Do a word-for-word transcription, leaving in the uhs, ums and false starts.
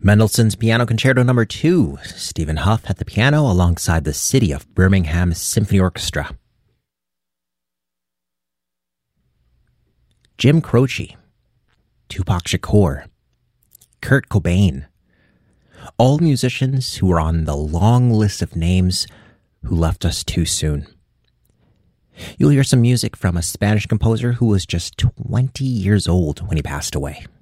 Mendelssohn's Piano Concerto Number two, Stephen Hough at the piano alongside the City of Birmingham Symphony Orchestra. Jim Croce, Tupac Shakur, Kurt Cobain, all musicians who were on the long list of names who left us too soon. You'll hear some music from a Spanish composer who was just twenty years old when he passed away.